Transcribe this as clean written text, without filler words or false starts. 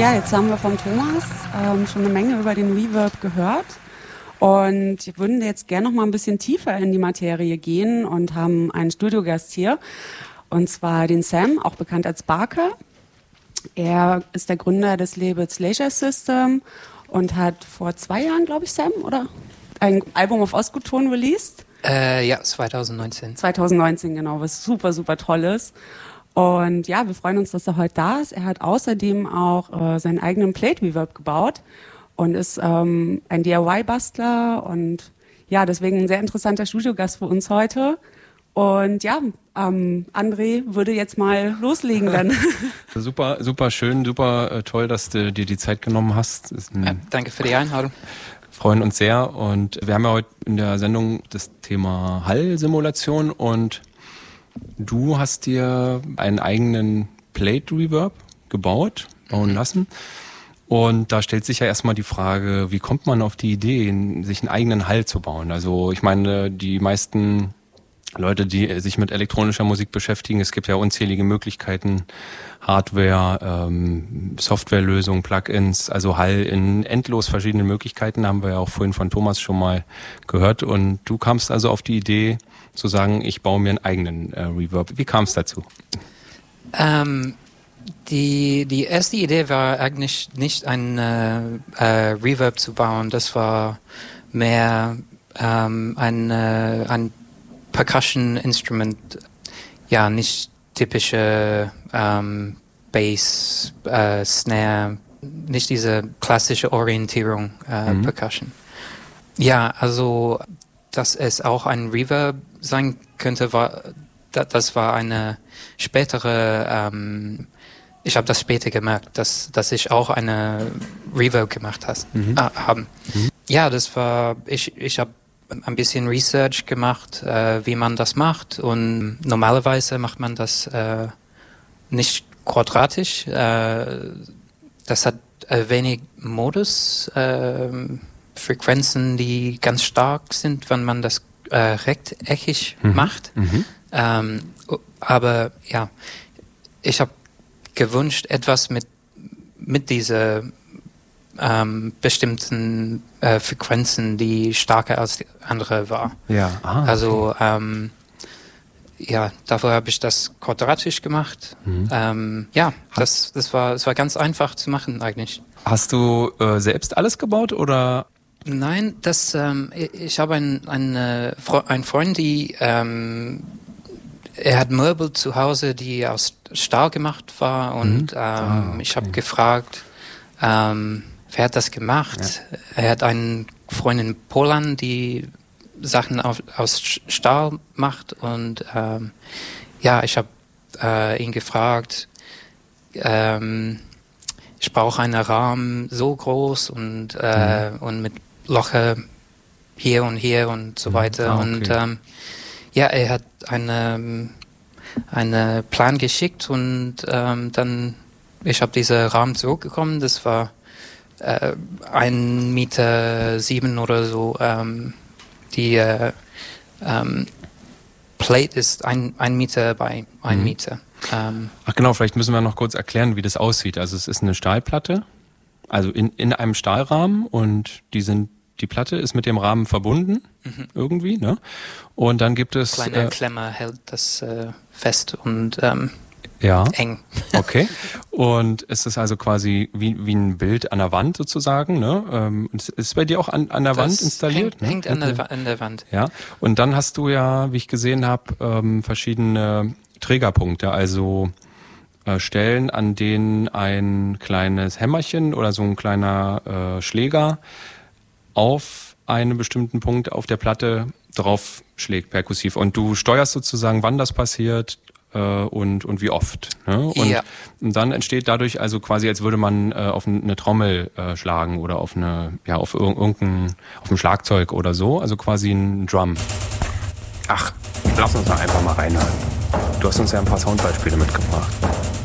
Ja, jetzt haben wir von Thomas schon eine Menge über den Reverb gehört und wir würden jetzt gerne noch mal ein bisschen tiefer in die Materie gehen und haben einen Studiogast hier, und zwar den Sam, auch bekannt als Barker. Er ist der Gründer des Labels Leisure System und hat vor 2 Jahren, glaube ich, Sam, oder? Ein Album auf Ostgut-Ton released. Ja, 2019. 2019, genau, was super, super toll ist. Und ja, wir freuen uns, dass er heute da ist. Er hat außerdem auch seinen eigenen Plate Reverb gebaut und ist ein DIY-Bastler und ja, deswegen ein sehr interessanter Studiogast für uns heute. Und ja, André würde jetzt mal loslegen dann. Super, super schön, super toll, dass du dir die Zeit genommen hast. Danke für die Einladung. Freuen uns sehr und wir haben ja heute in der Sendung das Thema Hall-Simulation und du hast dir einen eigenen Plate Reverb bauen lassen. Und da stellt sich ja erstmal die Frage, wie kommt man auf die Idee, sich einen eigenen Hall zu bauen? Also ich meine, die meisten Leute, die sich mit elektronischer Musik beschäftigen, es gibt ja unzählige Möglichkeiten, Hardware, Softwarelösungen, Plugins, also Hall in endlos verschiedenen Möglichkeiten, haben wir ja auch vorhin von Thomas schon mal gehört. Und du kamst also auf die Idee zu sagen, ich baue mir einen eigenen Reverb. Wie kam es dazu? Die erste Idee war eigentlich nicht ein Reverb zu bauen, das war mehr ein Percussion-Instrument, ja, nicht typische Bass, Snare, nicht diese klassische Orientierung Percussion. Ja, also, dass es auch ein Reverb sein könnte, das war eine spätere, ich habe das später gemerkt, dass ich auch eine Reverb gemacht haben. Ja, das war, ich habe ein bisschen Research gemacht, wie man das macht, und normalerweise macht man das nicht quadratisch. Das hat wenig Modus, Frequenzen, die ganz stark sind, wenn man das rechteckig macht. Aber ja, ich habe gewünscht, etwas mit dieser bestimmten Frequenzen, die stärker als die andere war. Ja. Okay. Also ja, dafür habe ich das quadratisch gemacht. Ja, es war ganz einfach zu machen eigentlich. Hast du selbst alles gebaut oder? Nein, ich habe einen Freund, er hat Möbel zu Hause, die aus Stahl gemacht war, und ich habe gefragt, wer hat das gemacht? Ja. Er hat einen Freund in Polen, die Sachen aus Stahl macht, und ja, ich habe ihn gefragt, ich brauche einen Rahmen so groß und mit Locher hier und so weiter. Okay. Und ja, er hat einen Plan geschickt, und dann ich habe diesen Rahmen zurückbekommen. Das war 1,7 Meter oder so. Die Plate ist 1 Meter bei 1 Meter. Ach genau, vielleicht müssen wir noch kurz erklären, wie das aussieht. Also es ist eine Stahlplatte, also in einem Stahlrahmen, und die Platte ist mit dem Rahmen verbunden, irgendwie, ne? Und dann gibt es... Kleine Klemmer hält das fest und eng. Okay. Und es ist also quasi wie ein Bild an der Wand sozusagen, ne? Es ist bei dir auch an der Wand installiert? Hängt an der Wand. Ja. Und dann hast du ja, wie ich gesehen habe, verschiedene Trägerpunkte, also Stellen, an denen ein kleines Hämmerchen oder so ein kleiner Schläger auf einen bestimmten Punkt auf der Platte drauf schlägt, perkussiv. Und du steuerst sozusagen, wann das passiert und wie oft. Ne? Und dann entsteht dadurch also quasi, als würde man auf eine Trommel schlagen oder auf ein Schlagzeug oder so, also quasi ein Drum. Ach, lass uns da einfach mal reinhören. Du hast uns ja ein paar Soundbeispiele mitgebracht.